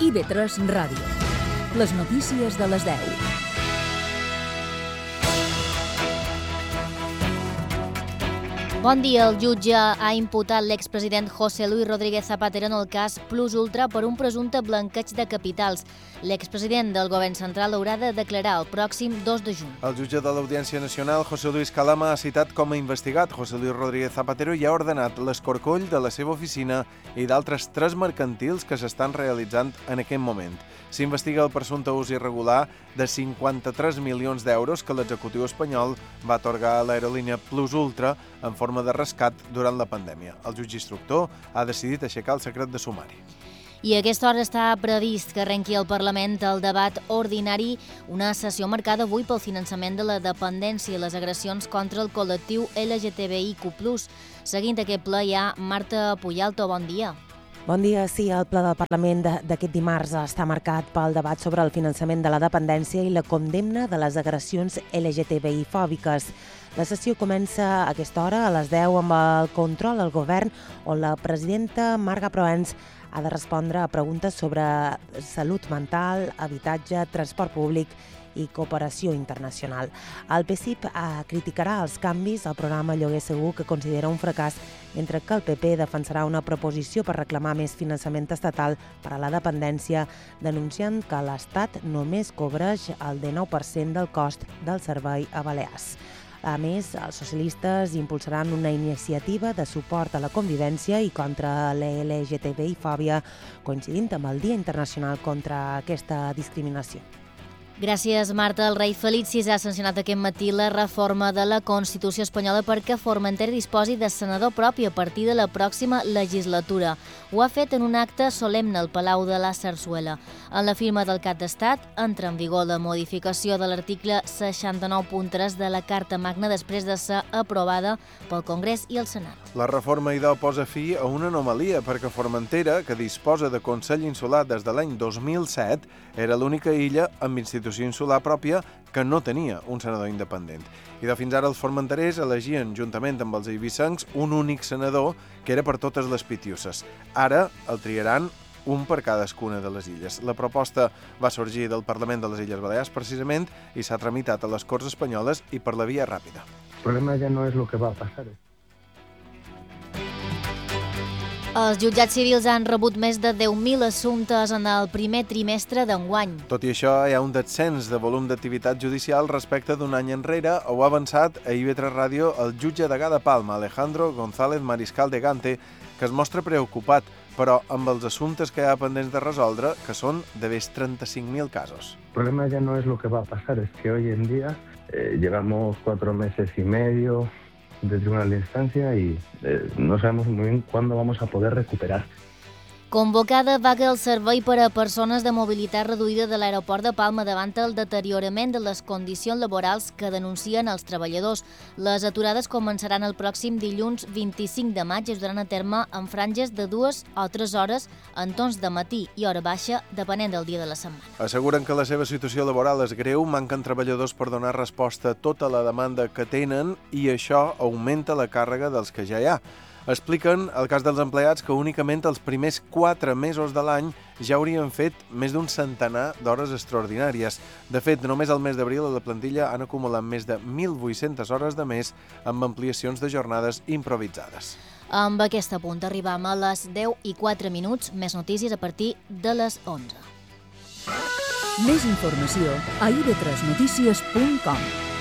IB3 Ràdio. Les notícies de les 10. Bon dia. El jutge ha imputat l'expresident José Luis Rodríguez Zapatero en el cas Plus Ultra per un presumpte blanqueig de capitals. L'expresident del govern central haurà de declarar el pròxim 2 de juny. El jutge de l'Audiència Nacional, José Luis Calama, ha citat com a investigat José Luis Rodríguez Zapatero i ha ordenat l'escorcoll de la seva oficina i d'altres 3 mercantils que s'estan realitzant en aquest moment. S'investiga el presumpte ús irregular de 53 milions d'euros que l'executiu espanyol va atorgar a l'aerolínia Plus Ultra en forma de rescat durant la pandèmia. El jutge instructor ha decidit aixecar el secret de sumari. I a aquesta hora està previst que arrenqui al Parlament el debat ordinari, una sessió marcada avui pel finançament de la dependència i les agressions contra el col·lectiu LGTBIQ+. Seguint aquest ple hi ha Marta Puyalto, bon dia. Bon dia. Sí, el ple del Parlament d'aquest dimarts està marcat pel debat sobre el finançament de la dependència i la condemna de les agressions LGTBI-fòbiques. La sessió comença a aquesta hora, a les 10, amb el control al govern, on la presidenta Marga Proens ha de respondre a preguntes sobre salut mental, habitatge, transport públic i cooperació internacional. El PSIP criticarà els canvis al programa Lloguer Segur, que considera un fracàs, mentre que el PP defensarà una proposició per reclamar més finançament estatal per a la dependència, denunciant que l'Estat només cobreix el 19% del cost del servei a Balears. A més, els socialistes impulsaran una iniciativa de suport a la convivència i contra l'LGTBI-fòbia, coincidint amb el Dia Internacional contra aquesta discriminació. Gràcies, Marta. El rei Felip VI ha sancionat aquest matí la reforma de la Constitució espanyola perquè Formentera disposi de senador propi a partir de la pròxima legislatura. Ho ha fet en un acte solemne al Palau de la Sarsuela. En la firma del cap d'Estat entra en vigor la modificació de l'article 69.3 de la Carta Magna després de ser aprovada pel Congrés i el Senat. La reforma, idò, posa fi a una anomalia perquè Formentera, que disposa de Consell Insular des de l'any 2007, era l'única illa amb institució insular pròpia que no tenia un senador independent. I de fins ara els formenterers elegien, juntament amb els eivissencs, un únic senador que era per totes les Pitiuses. Ara el triaran un per cadascuna de les illes. La proposta va sorgir del Parlament de les Illes Balears, precisament, i s'ha tramitat a les Corts Espanyoles i per la via ràpida. El problema ja no és el que va passar. Els jutjats civils han rebut més de 10.000 assumptes en el primer trimestre d'enguany. Tot i això, hi ha un descens de volum d'activitat judicial respecte d'un any enrere. Ho ha avançat a IB3 Ràdio el jutge degà de Palma, Alejandro González Mariscal de Gante, que es mostra preocupat, però amb els assumptes que hi ha pendents de resoldre, que són de més 35.000 casos. El problema ya no es lo que va a pasar, es que hoy en día llevamos 4 meses y medio de tribunal de instancia y no sabemos muy bien cuándo vamos a poder recuperar. Convocada vaga al servei per a persones de mobilitat reduïda de l'aeroport de Palma davant el deteriorament de les condicions laborals que denuncien els treballadors. Les aturades començaran el pròxim dilluns 25 de maig i es duran a terme en franges de 2 o 3 hores en torns de matí i hora baixa, depenent del dia de la setmana. Asseguren que la seva situació laboral és greu, manquen treballadors per donar resposta a tota la demanda que tenen i això augmenta la càrrega dels que ja hi ha. Expliquen el cas dels empleats que únicament els primers 4 mesos de l'any ja haurien fet més d'un centenar d'hores extraordinàries. De fet, només al mes d'abril a la plantilla han acumulat més de 1.800 hores de mes amb ampliacions de jornades improvisades. Amb aquest punt arribam a les 10:04, més notícies a partir de les 11. Més informació a ib3notícies.com.